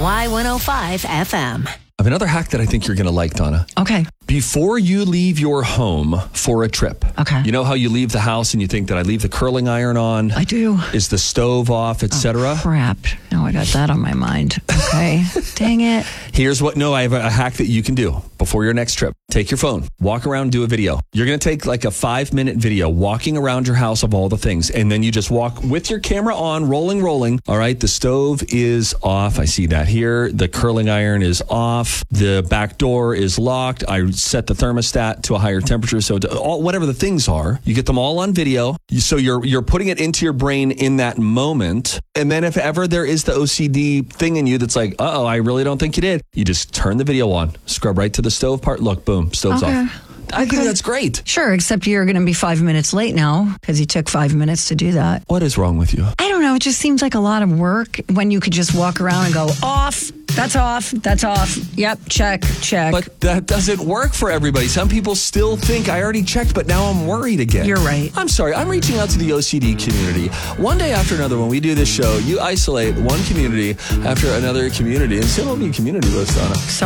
Y105 FM. I have another hack that I think you're going to like, Donna. Okay. Before you leave your home for a trip, Okay. you know how you leave the house and you think that I leave the curling iron on? I do. Is the stove off, etc.? Crap. Now I got that on my mind. Okay. Dang it. I have a hack that you can do before your next trip. Take your phone, walk around, do a video. You're going to take like a 5-minute video walking around your house of all the things. And then you just walk with your camera on, rolling. All right. The stove is off. I see that here. The curling iron is off. The back door is locked. I set the thermostat to a higher temperature. So whatever the things are, you get them all on video. So you're putting it into your brain in that moment. And then if ever there is the OCD thing in you that's like, uh-oh, I really don't think you did. You just turn the video on, scrub right to the stove part. Look, boom, stove's off. I think that's great. Sure, except you're going to be 5 minutes late now because you took 5 minutes to do that. What is wrong with you? I don't know. It just seems like a lot of work when you could just walk around and go, off, that's off, that's off. Yep, check. But that doesn't work for everybody. Some people still think I already checked, but now I'm worried again. You're right. I'm sorry. I'm reaching out to the OCD community. One day after another, when we do this show, you isolate one community after another community. And still don't be a community list, Donna.